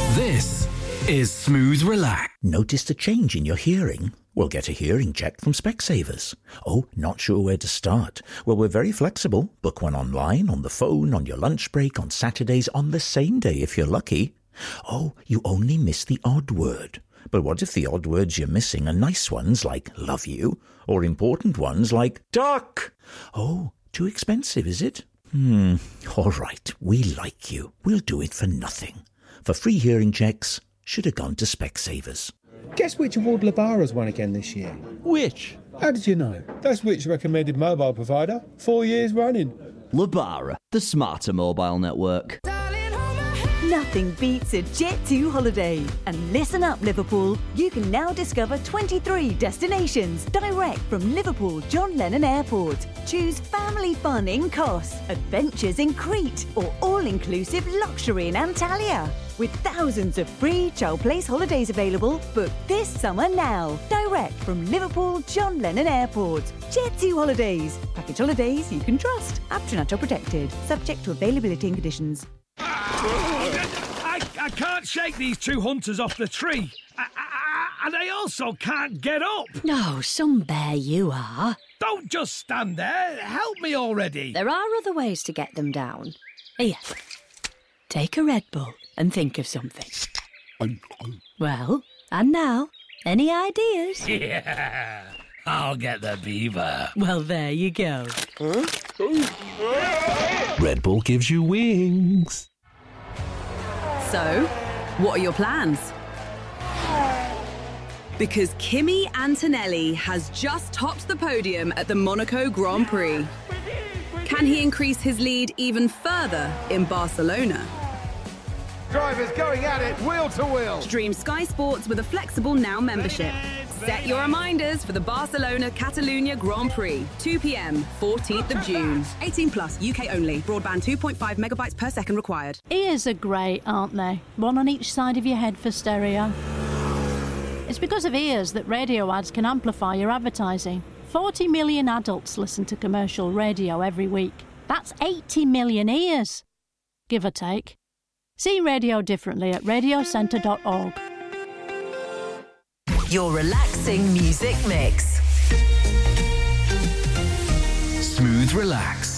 This is Smooth Relax. Noticed a change in your hearing? Well, get a hearing check from Specsavers. Oh, not sure where to start? Well, we're very flexible. Book one online, on the phone, on your lunch break, on Saturdays, on the same day if you're lucky. Oh, you only miss the odd word. But what if the odd words you're missing are nice ones like love you, or important ones like duck? Oh, too expensive, is it? All right, we like you. We'll do it for nothing. For free hearing checks, should have gone to Specsavers. Guess which award Labara's won again this year? Which? How did you know? That's which recommended mobile provider 4 years running. Labara, the smarter mobile network. Nothing beats a Jet2 holiday. And listen up, Liverpool. You can now discover 23 destinations direct from Liverpool John Lennon Airport. Choose family fun in Kos, adventures in Crete, or all-inclusive luxury in Antalya. With thousands of free Child Place holidays available, book this summer now. Direct from Liverpool John Lennon Airport. Jet2 Holidays. Package holidays you can trust. Aptronato protected. Subject to availability and conditions. I can't shake these two hunters off the tree. And I also can't get up. No, some bear you are. Don't just stand there. Help me already. There are other ways to get them down. Here, take a Red Bull and think of something. Well, and now, any ideas? Yeah, I'll get the beaver. Well, there you go. Red Bull gives you wings. So, what are your plans? Because Kimi Antonelli has just topped the podium at the Monaco Grand Prix. Can he increase his lead even further in Barcelona? Drivers going at it, wheel to wheel. Stream Sky Sports with a flexible Now membership. Set your reminders for the Barcelona-Catalunya Grand Prix, 2 p.m, 14th of June. 18 plus, UK only. Broadband 2.5 megabytes per second required. Ears are great, aren't they? One on each side of your head for stereo. It's because of ears that radio ads can amplify your advertising. 40 million adults listen to commercial radio every week. That's 80 million ears, give or take. See radio differently at radiocentre.org. Your relaxing music mix. Smooth Relax.